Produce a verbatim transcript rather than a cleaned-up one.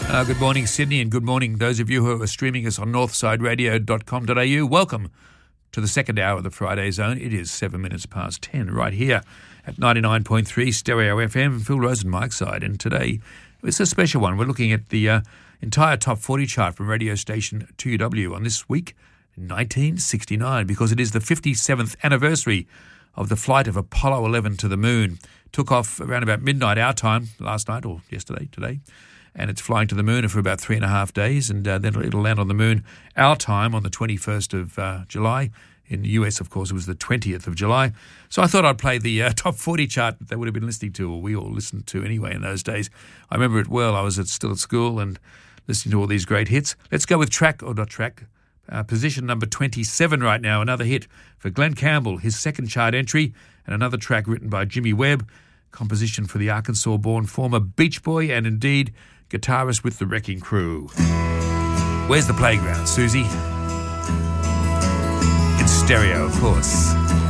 Uh, good morning, Sydney, and good morning those of you who are streaming us on northside radio dot com dot a u. Welcome to the second hour of the Friday Zone. It is seven minutes past ten right here at ninety-nine point three Stereo F M. Phil Rosen, Mike's side, and today it's a special one. We're looking at the uh, entire top forty chart from radio station two U W on this week, nineteen sixty-nine, because it is the fifty-seventh anniversary of the flight of Apollo eleven to the moon. Took off around about midnight our time last night, or yesterday, today. And it's flying to the moon for about three and a half days, and uh, then it'll land on the moon our time on the twenty-first of uh, July. In the U S, of course, it was the twentieth of July. So I thought I'd play the uh, top forty chart that they would have been listening to, or we all listened to anyway in those days. I remember it well. I was at, still at school and listening to all these great hits. Let's go with track, or not track, uh, position number twenty-seven right now. Another hit for Glenn Campbell, his second chart entry, and another track written by Jimmy Webb, composition for the Arkansas-born former Beach Boy and indeed guitarist with the Wrecking Crew. Where's the playground, Susie? In stereo, of course.